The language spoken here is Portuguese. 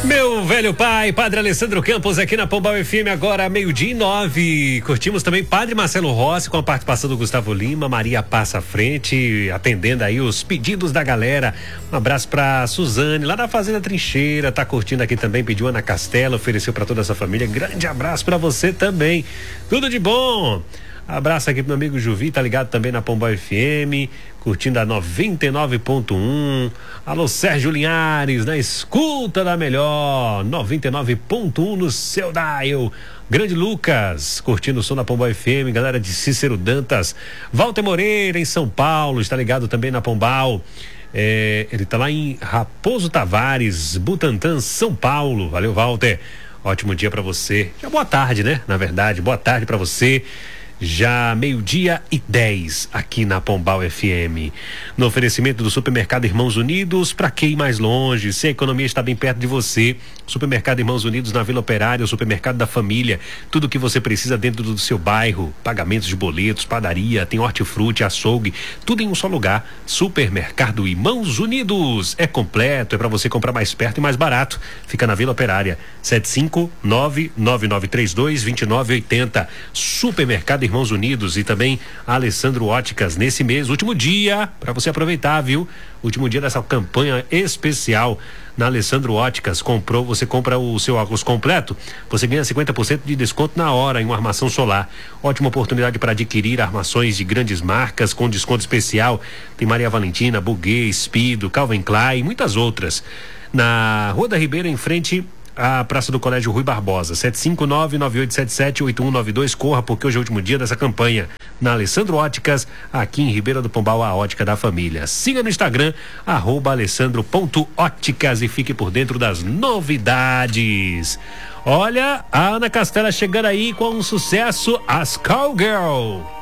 Meu velho pai, Padre Alessandro Campos, aqui na Pombal FM, agora 12:09. Curtimos também Padre Marcelo Rossi, com a participação do Gustavo Lima. Maria passa à frente, atendendo aí os pedidos da galera. Um abraço pra Suzane, lá da Fazenda Trincheira, tá curtindo aqui também, pediu Ana Castela, ofereceu pra toda essa família. Grande abraço pra você também. Tudo de bom. Abraço aqui pro meu amigo Juvi, tá ligado também na Pombal FM, curtindo a 99.1. Alô, Sérgio Linhares, na escuta da melhor, 99.1 no seu dial. Grande Lucas, curtindo o som da Pombal FM, galera de Cícero Dantas. Walter Moreira, em São Paulo, está ligado também na Pombal. Ele tá lá em Raposo Tavares, Butantã, São Paulo. Valeu, Walter. Ótimo dia pra você. Já boa tarde, né? Na verdade, boa tarde pra você. Já 12:10 aqui na Pombal FM. No oferecimento do Supermercado Irmãos Unidos, para quem mais longe, se a economia está bem perto de você, Supermercado Irmãos Unidos na Vila Operária, o supermercado da família, tudo o que você precisa dentro do seu bairro, pagamentos de boletos, padaria, tem hortifruti, açougue, tudo em um só lugar. Supermercado Irmãos Unidos, é completo, é para você comprar mais perto e mais barato. Fica na Vila Operária, 759-9932-2980. Supermercado Irmãos Unidos e também Alessandro Óticas, nesse mês, último dia para você aproveitar, viu? Último dia dessa campanha especial na Alessandro Óticas. Você compra o seu óculos completo, você ganha 50% de desconto na hora em uma armação solar. Ótima oportunidade para adquirir armações de grandes marcas com desconto especial. Tem Maria Valentina, Buguê, Speedo, Calvin Klein e muitas outras. Na Rua da Ribeira, em frente a Praça do Colégio Rui Barbosa, 759-9877-8192. Corra, porque hoje é o último dia dessa campanha na Alessandro Óticas, aqui em Ribeira do Pombal, a ótica da família. Siga no Instagram, @alessandro.óticas, e fique por dentro das novidades. Olha, a Ana Castela chegando aí com um sucesso, as Cowgirl.